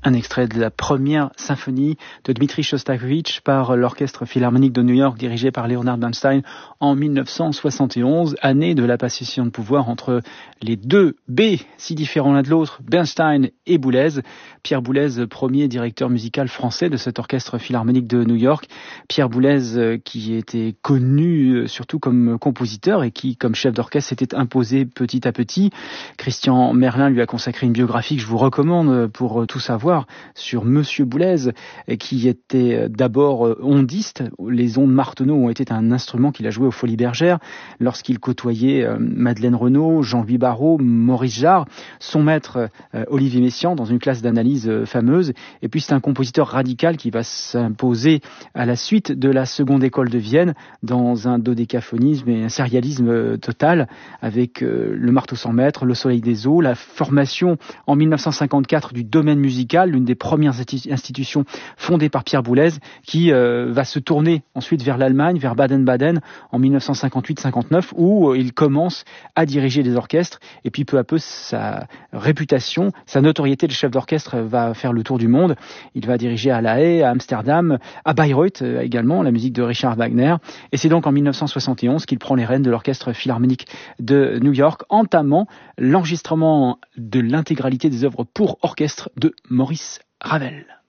Un extrait de la première symphonie de Dmitri Shostakovich par l'Orchestre Philharmonique de New York dirigé par Leonard Bernstein en 1971, année de la passation de pouvoir entre les deux B, si différents l'un de l'autre, Bernstein et Boulez. Pierre Boulez, premier directeur musical français de cet Orchestre Philharmonique de New York. Pierre Boulez qui était connu surtout comme compositeur et qui, comme chef d'orchestre, s'était imposé petit à petit. Christian Merlin lui a consacré une biographie que je vous recommande pour tout savoir sur Monsieur Boulez, qui était d'abord ondiste. Les ondes Martenot ont été un instrument qu'il a joué aux Folies Bergères lorsqu'il côtoyait Madeleine Renaud, Jean-Louis Barrault, Maurice Jarre, son maître Olivier Messiaen dans une classe d'analyse fameuse. Et puis c'est un compositeur radical qui va s'imposer à la suite de la seconde école de Vienne dans un dodécaphonisme et un sérialisme total avec le marteau sans maître, le soleil des eaux, la formation en 1954 du domaine musical, l'une des premières institutions fondées par Pierre Boulez, qui va se tourner ensuite vers l'Allemagne, vers Baden-Baden en 1958-59, où il commence à diriger des orchestres, et puis peu à peu sa réputation, sa notoriété de chef d'orchestre va faire le tour du monde. Il va diriger à La Haye, à Amsterdam, à Bayreuth également, la musique de Richard Wagner, et c'est donc en 1971 qu'il prend les rênes de l'Orchestre Philharmonique de New York, entamant l'enregistrement de l'intégralité des œuvres pour orchestre de Maurice Ravel.